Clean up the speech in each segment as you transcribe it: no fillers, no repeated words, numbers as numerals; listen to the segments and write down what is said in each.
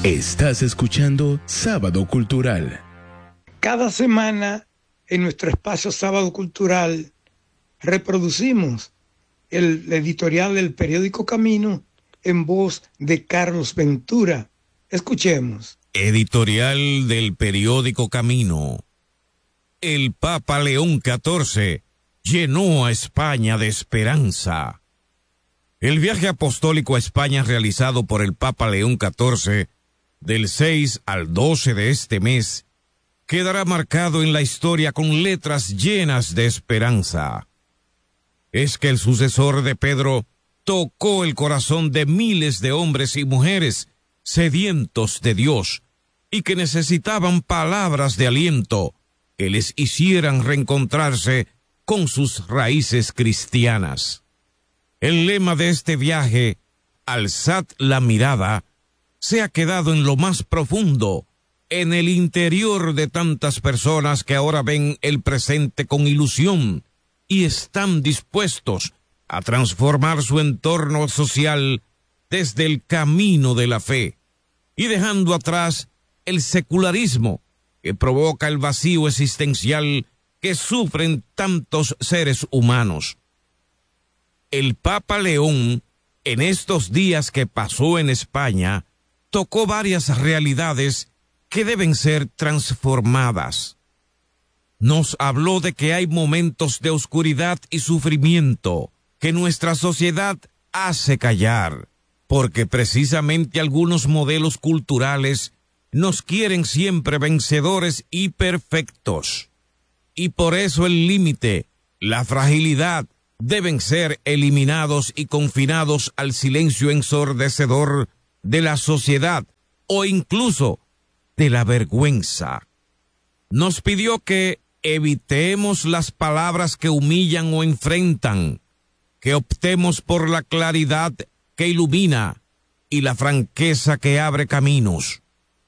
Estás escuchando Sábado Cultural. Cada semana en nuestro espacio Sábado Cultural reproducimos el editorial del periódico Camino en voz de Carlos Ventura. Escuchemos. Editorial del periódico Camino. El Papa León XIV llenó a España de esperanza. El viaje apostólico a España realizado por el Papa León XIV del 6 al 12 de este mes quedará marcado en la historia con letras llenas de esperanza. Es que el sucesor de Pedro tocó el corazón de miles de hombres y mujeres sedientos de Dios y que necesitaban palabras de aliento que les hicieran reencontrarse con sus raíces cristianas. El lema de este viaje, alzad la mirada, se ha quedado en lo más profundo, en el interior de tantas personas que ahora ven el presente con ilusión y están dispuestos a transformar su entorno social desde el camino de la fe y dejando atrás el secularismo que provoca el vacío existencial que sufren tantos seres humanos. El Papa León, en estos días que pasó en España, tocó varias realidades que deben ser transformadas. Nos habló de que hay momentos de oscuridad y sufrimiento que nuestra sociedad hace callar, porque precisamente algunos modelos culturales nos quieren siempre vencedores y perfectos. Y por eso el límite, la fragilidad, deben ser eliminados y confinados al silencio ensordecedor de la sociedad o incluso de la vergüenza. Nos pidió que evitemos las palabras que humillan o enfrentan, que optemos por la claridad que ilumina y la franqueza que abre caminos.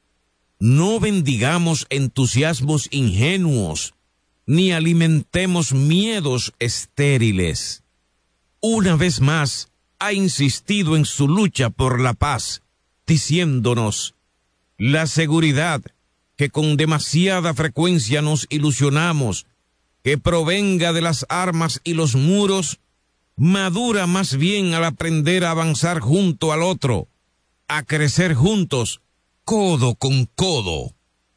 No bendigamos entusiasmos ingenuos, ni alimentemos miedos estériles. Una vez más, ha insistido en su lucha por la paz, diciéndonos: la seguridad que con demasiada frecuencia nos ilusionamos, que provenga de las armas y los muros, madura más bien al aprender a avanzar junto al otro, a crecer juntos, codo con codo.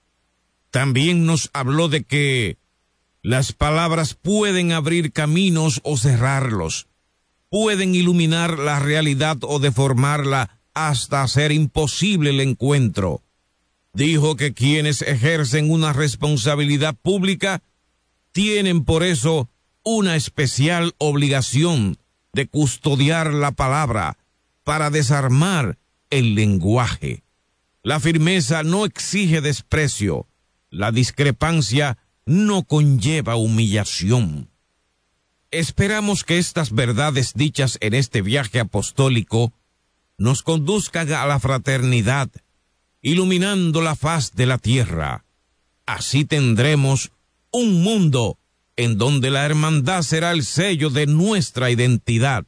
También nos habló de que las palabras pueden abrir caminos o cerrarlos, pueden iluminar la realidad o deformarla hasta hacer imposible el encuentro. Dijo que quienes ejercen una responsabilidad pública tienen por eso una especial obligación de custodiar la palabra para desarmar el lenguaje. La firmeza no exige desprecio, la discrepancia no conlleva humillación. Esperamos que estas verdades dichas en este viaje apostólico nos conduzcan a la fraternidad, iluminando la faz de la tierra. Así tendremos un mundo en donde la hermandad será el sello de nuestra identidad.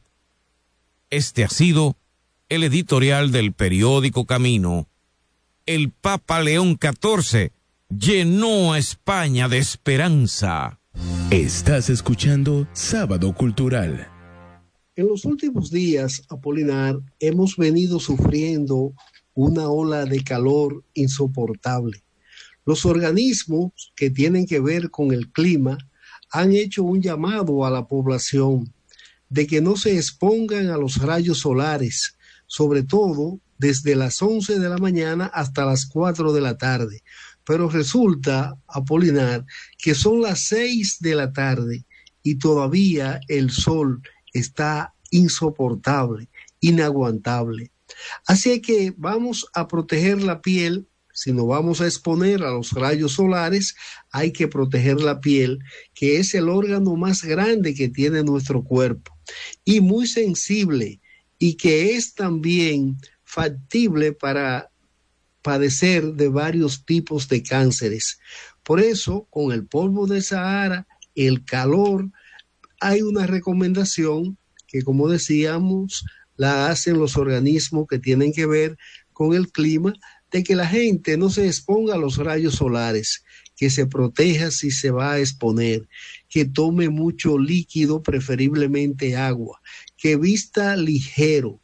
Este ha sido el editorial del periódico Camino. El Papa León XIV llenó a España de esperanza. Estás escuchando Sábado Cultural. En los últimos días, Apolinar, hemos venido sufriendo una ola de calor insoportable. Los organismos que tienen que ver con el clima han hecho un llamado a la población de que no se expongan a los rayos solares, sobre todo desde las 11 de la mañana hasta las 4 de la tarde. Pero resulta, Apolinar, que son las 6 de la tarde y todavía el sol está insoportable, inaguantable. Así que vamos a proteger la piel. Si nos vamos a exponer a los rayos solares, hay que proteger la piel, que es el órgano más grande que tiene nuestro cuerpo y muy sensible, y que es también factible para padecer de varios tipos de cánceres. Por eso, con el polvo del Sahara, el calor, hay una recomendación que, como decíamos, la hacen los organismos que tienen que ver con el clima, de que la gente no se exponga a los rayos solares, que se proteja si se va a exponer, que tome mucho líquido, preferiblemente agua, que vista ligero,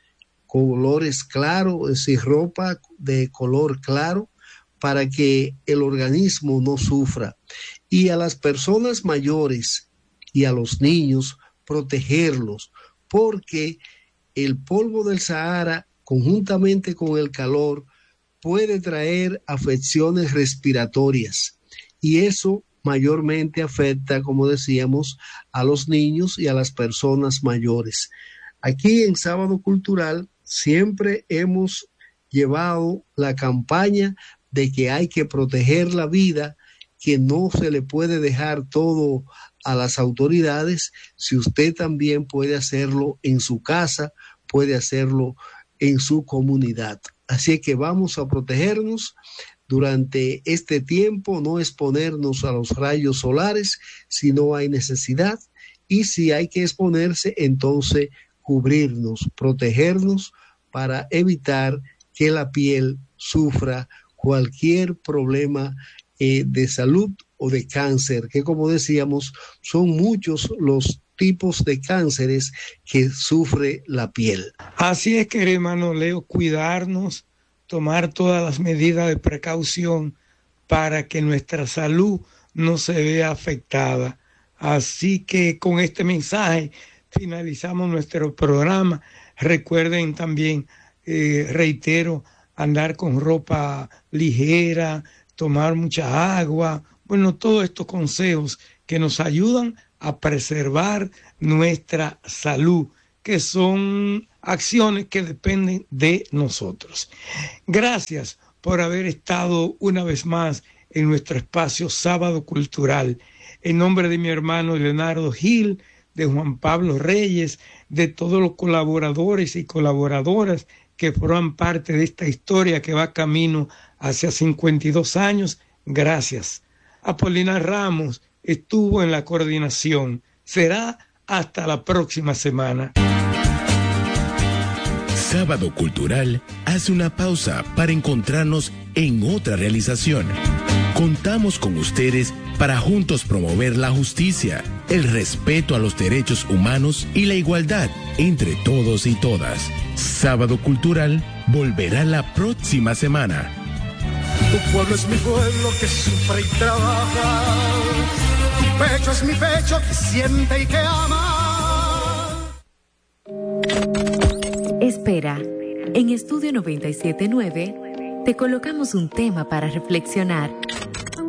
colores claros, es decir, ropa de color claro, para que el organismo no sufra. Y a las personas mayores y a los niños, protegerlos, porque el polvo del Sahara, conjuntamente con el calor, puede traer afecciones respiratorias y eso mayormente afecta, como decíamos, a los niños y a las personas mayores. Aquí en Sábado Cultural siempre hemos llevado la campaña de que hay que proteger la vida, que no se le puede dejar todo a las autoridades. Si usted también puede hacerlo en su casa, puede hacerlo en su comunidad. Así que vamos a protegernos durante este tiempo, no exponernos a los rayos solares si no hay necesidad, y si hay que exponerse, entonces cubrirnos, protegernos para evitar que la piel sufra cualquier problema de salud o de cáncer, que como decíamos, son muchos los tipos de cánceres que sufre la piel. Así es que, hermano Leo, cuidarnos, tomar todas las medidas de precaución para que nuestra salud no se vea afectada. Así que con este mensaje finalizamos nuestro programa. Recuerden también, reitero, andar con ropa ligera, tomar mucha agua, bueno, todos estos consejos que nos ayudan a preservar nuestra salud, que son acciones que dependen de nosotros. Gracias por haber estado una vez más en nuestro espacio Sábado Cultural. En nombre de mi hermano Leonardo Gil, de Juan Pablo Reyes, de todos los colaboradores y colaboradoras que forman parte de esta historia que va camino hacia 52 años, gracias. Apolinar Ramos estuvo en la coordinación. Será hasta la próxima semana. Sábado Cultural hace una pausa para encontrarnos en otra realización. Contamos con ustedes para juntos promover la justicia, el respeto a los derechos humanos y la igualdad entre todos y todas. Sábado Cultural volverá la próxima semana. Tu pueblo es mi pueblo que sufre y trabaja. Tu pecho es mi pecho que siente y que ama. Espera, en Estudio 97.9 te colocamos un tema para reflexionar.